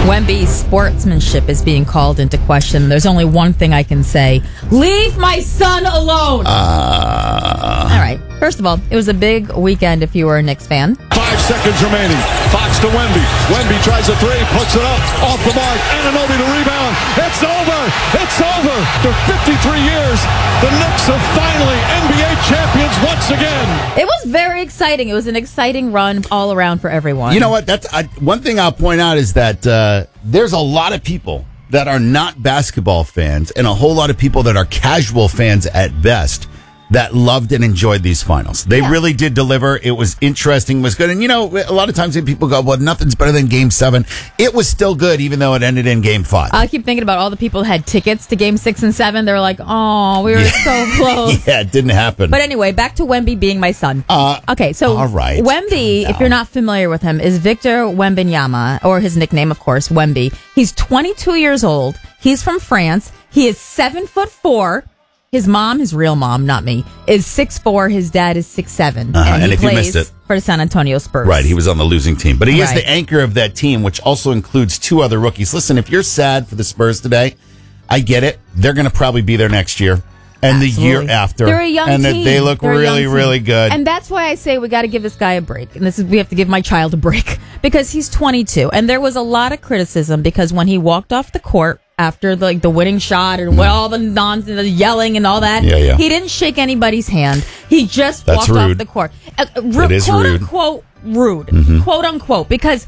Wemby's sportsmanship is being called into question. There's only one thing I can say. Leave my son alone! All right. First of all, it was a big weekend if you were a Knicks fan. 5 seconds remaining. Fox to Wemby. Wemby tries a three, puts it up, off the mark. Anunoby to rebound. It's over. It's over. For 53 years, the Knicks are finally NBA champions once again. It was very exciting. It was an exciting run all around for everyone. You know what? That's one thing I'll point out is that there's a lot of people that are not basketball fans and a whole lot of people that are casual fans at best that loved and enjoyed these finals. They really did deliver. It was interesting, was good. And, you know, a lot of times when people go, well, nothing's better than Game 7. It was still good, even though it ended in Game 5. I keep thinking about all the people who had tickets to Game 6 and 7. They were like, oh, we were so close. Yeah, it didn't happen. But anyway, back to Wemby being my son. Okay, so all right. Wemby, if you're not familiar with him, is Victor Wembanyama, or his nickname, of course, Wemby. He's 22 years old. He's from France. He is 7'4". His mom, his real mom, not me, is 6'4". His dad is 6'7". And he if plays you missed it, for the San Antonio Spurs. Right, he was on the losing team. But he is Right. the anchor of that team, which also includes 2 other rookies. Listen, if you're sad for the Spurs today, I get it. They're going to probably be there next year. And Absolutely. the year after. They're a young and team. They look They're a young really, team. really good. And that's why I say we got to give this guy a break. And we have to give my child a break because he's 22. And there was a lot of criticism because when he walked off the court after the winning shot and all the nonsense, the yelling and all that, he didn't shake anybody's hand. He just walked off the court. It is quote rude. unquote rude. Quote unquote. Because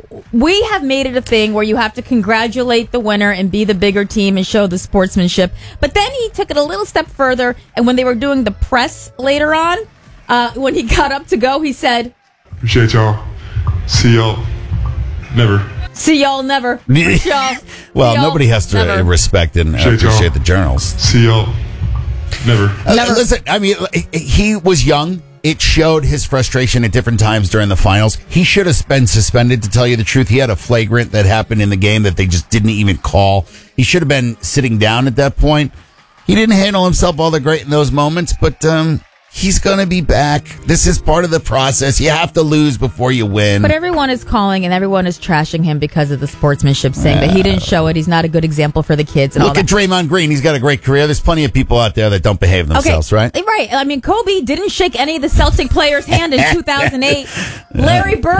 we have made it a thing where you have to congratulate the winner and be the bigger team and show the sportsmanship. But then he took it a little step further, and when they were doing the press later on, when he got up to go, he said, appreciate y'all. See y'all never. See y'all never. Y'all. Well, nobody has to never. respect and appreciate the journals. See y'all never. Listen, I mean, he was young. It showed his frustration at different times during the finals. He should have been suspended, to tell you the truth. He had a flagrant that happened in the game that they just didn't even call. He should have been sitting down at that point. He didn't handle himself all that great in those moments, but he's going to be back. This is part of the process. You have to lose before you win. But everyone is calling and everyone is trashing him because of the sportsmanship, saying that he didn't show it. He's not a good example for the kids. And Look at Draymond Green. He's got a great career. There's plenty of people out there that don't behave themselves, right? Right. I mean, Kobe didn't shake any of the Celtic players' hand in 2008. Larry Bird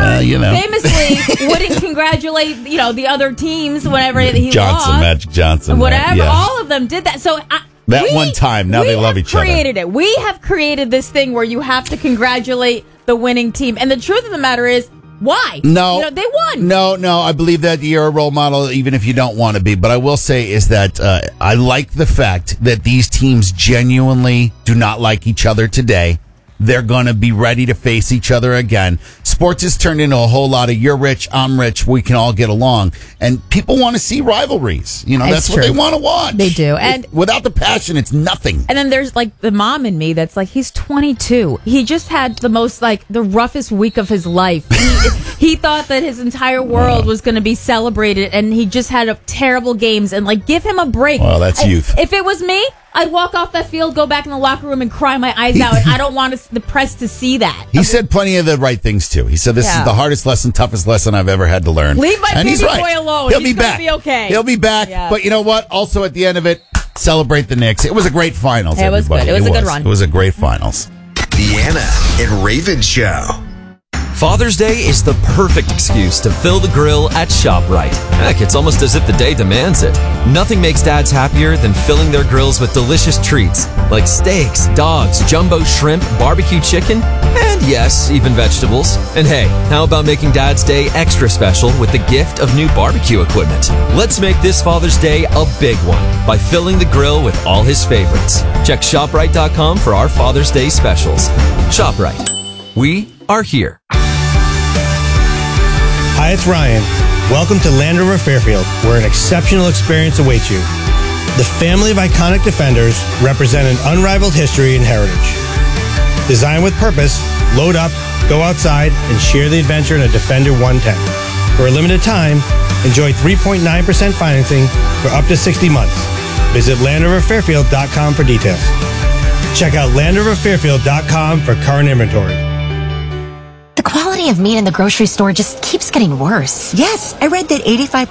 famously wouldn't congratulate, the other teams whenever he lost. Magic Johnson. Whatever. All of them did that. So one time, now they love each other. We have created this thing where you have to congratulate the winning team. And the truth of the matter is, why? No. They won. No. I believe that you're a role model, even if you don't want to be. But I will say is that I like the fact that these teams genuinely do not like each other today. They're going to be ready to face each other again. Sports has turned into a whole lot of you're rich, I'm rich, we can all get along. And people want to see rivalries. That's what they want to watch. They do. And without the passion, it's nothing. And then there's the mom in me that's like, he's 22. He just had the most the roughest week of his life. He thought that his entire world was going to be celebrated, and he just had terrible games. And give him a break. Well, that's youth. If it was me, I'd walk off that field, go back in the locker room, and cry my eyes out. And I don't want the press to see that. He said plenty of the right things, too. He said, this is the hardest lesson, toughest lesson I've ever had to learn. Leave my baby boy alone. He'll be back. Be okay. He'll be back. Yeah. But you know what? Also, at the end of it, celebrate the Knicks. It was a great finals, It was everybody. good. It was a good run. It was a great finals. Deanna and Raven Show. Father's Day is the perfect excuse to fill the grill at ShopRite. Heck, it's almost as if the day demands it. Nothing makes dads happier than filling their grills with delicious treats like steaks, dogs, jumbo shrimp, barbecue chicken, and yes, even vegetables. And hey, how about making Dad's Day extra special with the gift of new barbecue equipment? Let's make this Father's Day a big one by filling the grill with all his favorites. Check ShopRite.com for our Father's Day specials. ShopRite. We are here. Hi, it's Ryan. Welcome to Land Rover Fairfield, where an exceptional experience awaits you. The family of iconic Defenders represent an unrivaled history and heritage. Designed with purpose, load up, go outside, and share the adventure in a Defender 110. For a limited time, enjoy 3.9% financing for up to 60 months. Visit LandRoverFairfield.com for details. Check out LandRoverFairfield.com for current inventory. The quality of meat in the grocery store just keeps getting worse. Yes, I read that 85%